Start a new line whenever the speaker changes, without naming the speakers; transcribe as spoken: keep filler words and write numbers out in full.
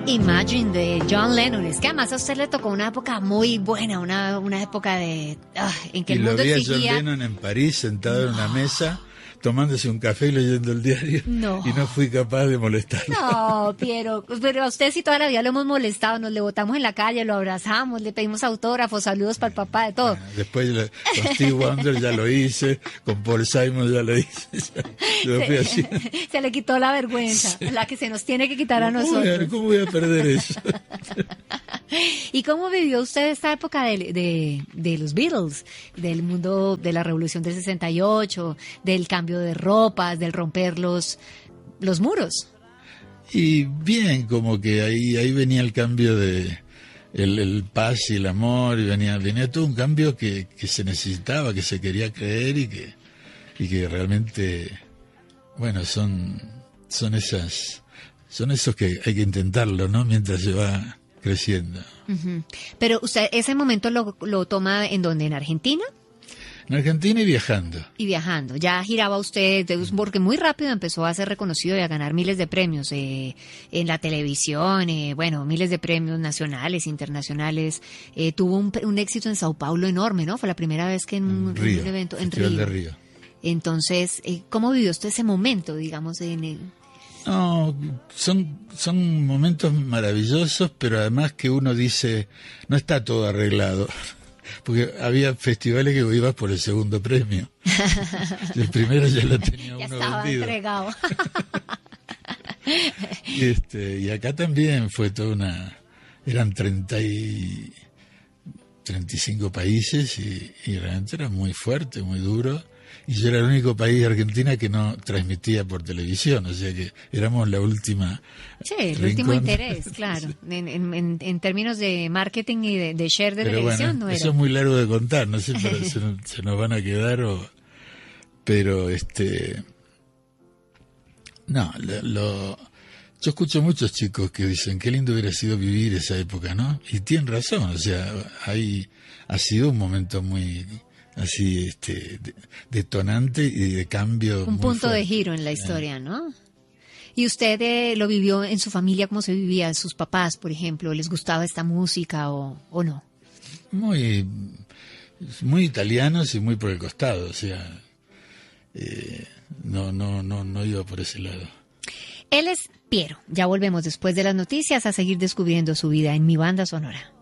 Imagine de John Lennon. Es que además a usted le tocó una época muy buena, una, una época de ah, en que
y
el mundo
lo vi a
exigía...
John Lennon en París, sentado no. en una mesa, tomándose un café y leyendo el diario,
no.
y no fui capaz de molestarlo.
No, Piero, pero a usted sí toda la vida lo hemos molestado, nos le botamos en la calle, lo abrazamos, le pedimos autógrafos, saludos para el papá, de todo.
Bueno, después lo, con Steve Wonder ya lo hice, con Paul Simon ya lo hice. Ya, lo fui así.
Se le quitó la vergüenza, sí. La que se nos tiene que quitar a nosotros.
Uy, ¿cómo voy a perder eso?
¿Y cómo vivió usted esta época de, de, de los Beatles, del mundo de la revolución del sesenta y ocho, del cambio de ropas, del romper los, los muros?
Y bien, como que ahí ahí venía el cambio de el, el paz y el amor, y venía venía todo un cambio que, que se necesitaba, que se quería creer y que y que realmente, bueno, son son esas son esos que hay que intentarlo, ¿no? Mientras se va creciendo.
Uh-huh. Pero usted ese momento lo, lo toma ¿en dónde? ¿En Argentina?
En Argentina y viajando.
Y viajando. Ya giraba usted, porque muy rápido empezó a ser reconocido y a ganar miles de premios eh, en la televisión, eh, bueno, miles de premios nacionales, internacionales. Eh, tuvo un, un éxito en Sao Paulo enorme, ¿no? Fue la primera vez que en,
en,
en
Río,
un evento en
Festival
Río.
de Río.
Entonces, eh, ¿cómo vivió usted ese momento, digamos, en el...
No, son, son momentos maravillosos, pero además que uno dice, no está todo arreglado. Porque había festivales que ibas por el segundo premio. El primero ya lo tenía uno
ya estaba
vendido.
Entregado.
este, y acá también fue toda una... Eran treinta y, treinta y cinco países y, y realmente era muy fuerte, muy duro. Y yo era el único país, Argentina, que no transmitía por televisión, o sea que éramos la última.
Sí, el
rincón.
último interés, claro. En, en, en términos de marketing y de, de share de
pero
televisión,
bueno,
no era.
Eso es muy largo de contar, no sé, pero se, se nos van a quedar o. Pero este. No, lo, lo. Yo escucho muchos chicos que dicen qué lindo hubiera sido vivir esa época, ¿no? Y tienen razón, o sea, ahí ha sido un momento muy. Así, este, detonante y de cambio.
Un punto fuerte. De giro en la historia, ¿no? ¿Y usted eh, lo vivió en su familia, cómo se vivía? ¿Sus papás, por ejemplo, les gustaba esta música o, o no?
Muy, muy italianos y muy por el costado, o sea, eh, no, no, no, no iba por ese lado.
Él es Piero. Ya volvemos después de las noticias a seguir descubriendo su vida en Mi Banda Sonora.